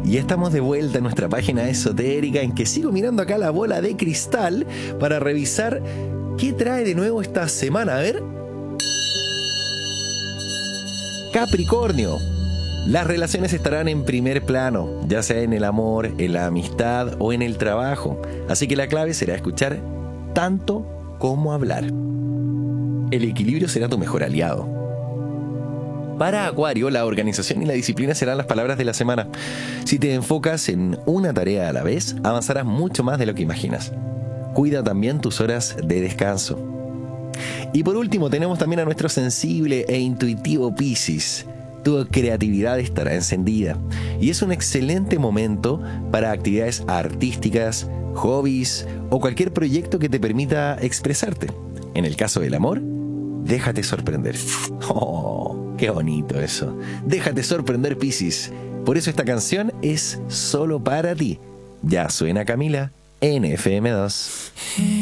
Y ya estamos de vuelta en nuestra página esotérica, en que sigo mirando acá la bola de cristal para revisar qué trae de nuevo esta semana. A ver. Capricornio. Las relaciones estarán en primer plano, ya sea en el amor, en la amistad o en el trabajo. Así que la clave será escuchar tanto como hablar. El equilibrio será tu mejor aliado. Para Acuario, la organización y la disciplina serán las palabras de la semana. Si te enfocas en una tarea a la vez, avanzarás mucho más de lo que imaginas. Cuida también tus horas de descanso. Y por último, tenemos también a nuestro sensible e intuitivo Piscis. Tu creatividad estará encendida y es un excelente momento para actividades artísticas, hobbies o cualquier proyecto que te permita expresarte. En el caso del amor, déjate sorprender. ¡Oh, qué bonito eso! Déjate sorprender, Piscis. Por eso esta canción es solo para ti. Ya suena Camila en FM2.